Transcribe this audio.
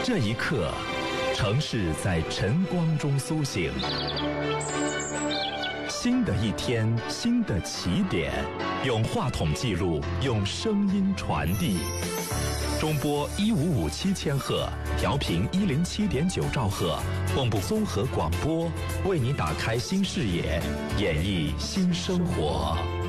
这一刻，城市在晨光中苏醒。新的一天，新的起点，用话筒记录，用声音传递。中波1557000赫，调频107.9兆赫，蚌埠综合广播，为你打开新视野，演绎新生活。